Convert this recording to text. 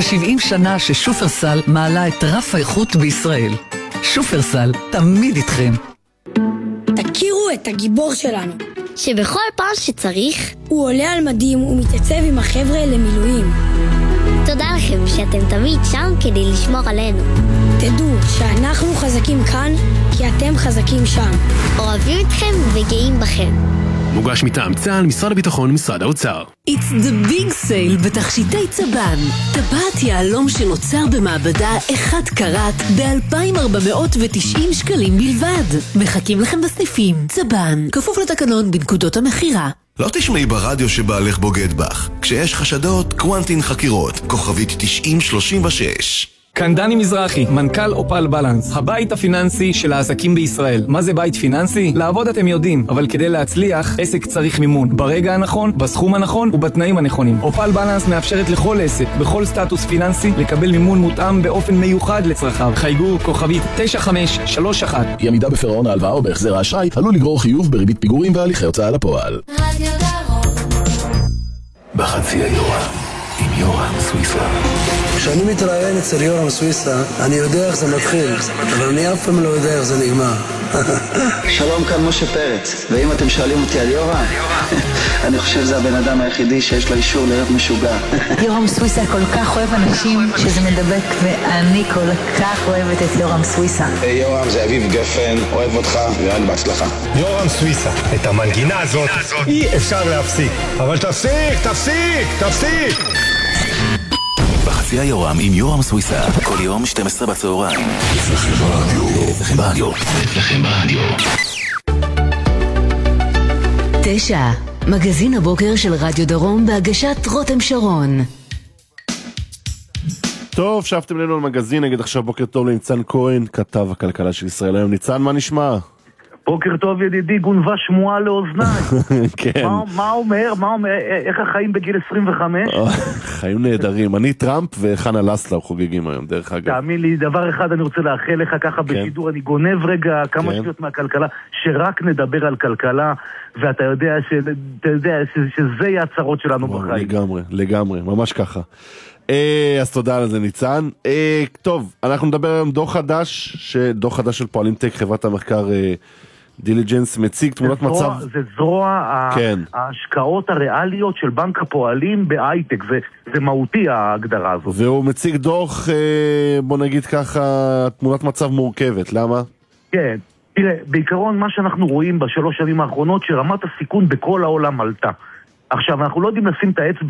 כבר 70 שנה ששופרסל מעלה את רף האיכות בישראל. שופרסל, תמיד איתכם. תכירו את הגיבור שלנו, שבכל פעם שצריך הוא עולה על מדים ומתייצב עם החבר'ה למילואים. תודה לכם שאתם תמיד שם כדי לשמור עלינו. תדעו שאנחנו חזקים כאן כי אתם חזקים שם. אוהבים אתכם וגאים בכם. מוגש מטעם צה"ל, משרד הביטחון ומשרד האוצר. It's the big sale בתכשיטי צבן. טבעת יהלום שנוצר במעבדה 1 קראט ב-2,490 שקלים בלבד. מחכים לכם בסניפים. צבן, כפוף לתקנון בנקודות המחירה. לא תשמעי ברדיו שבעלך בוגד בך. כשיש חשדות, קוונטין חקירות. כוכבית 9036. כאן דני מזרחי, מנכ"ל אופל בלנס, הבית הפיננסי של העסקים בישראל. מה זה בית פיננסי? לעבוד אתם יודעים, אבל כדי להצליח, עסק צריך מימון. ברגע הנכון, בסכום הנכון ובתנאים הנכונים. אופל בלנס מאפשרת לכל עסק, בכל סטטוס פיננסי, לקבל מימון מותאם באופן מיוחד לצרכיו. חייגו כוכבית 9531. אי עמידה בפירעון ההלוואה או בהחזר האשראי עלול לגרור חיוב בריבית פיגורים והליכי הוצאה לפועל. רדיו דרום. בחצי היורה עם יורם סוויסה. כשאני מתראיין אצל יורם סוויסה, אני יודע איך זה מתחיל, אבל אני אף פעם לא יודע איך זה נגמר. שלום, כאן משה פרץ, ואם אתם שואלים אותי על יורם, אני חושב זה הבן אדם היחידי שיש לו אישור להיות משוגע. יורם סוויסה כל כך אוהב אנשים שזה מדבק, ואני כל כך אוהבת את יורם סוויסה. היי יורם, זה אביב גפן, אוהב אותך, ואני בהצלחה. יורם סוויסה, את המנגינה הזאת אי אפשר להפסיק, אבל תפסיק! בחצי היורם עם יורם סוויסה, כל יום 12 בצהריים. אצלכם ברדיו. 9. מגזין הבוקר של רדיו דרום בהגשת רותם שרון. טוב, שבתם לנו על מגזין, נגיד עכשיו בוקר טוב לניצן כהן, כתב הכלכלה של ישראל היום. ניצן, מה נשמע? בוקר טוב ידידי, גונבה שמועה לאוזניים. כן. מה אומר? איך החיים בגיל 25? חיים נהדרים. אני טראמפ וחנה לסלאו חוגגים היום, דרך אגב. תאמין לי, דבר אחד אני רוצה לאחל לך ככה בשידור, אני גונב רגע כמה שניות מהכלכלה, שרק נדבר על כלכלה, ואתה יודע שזה יהיה הצרות שלנו בחיים. לגמרי, ממש ככה. אז תודה על זה ניצן. טוב, אנחנו נדבר היום דוח חדש של פועלים טק, חברת המחקר דיליג'נס, מציג תמונת מצב. זה זרוע ההשקעות הריאליות של בנק הפועלים בהייטק, זה מהותי ההגדרה הזאת. והוא מציג דוח, בוא נגיד ככה, תמונת מצב מורכבת, למה? כן, תראה, בעיקרון מה שאנחנו רואים בשלוש שנים האחרונות, שרמת הסיכון בכל העולם עלתה. עכשיו, אנחנו לא יודעים לשים את האצבע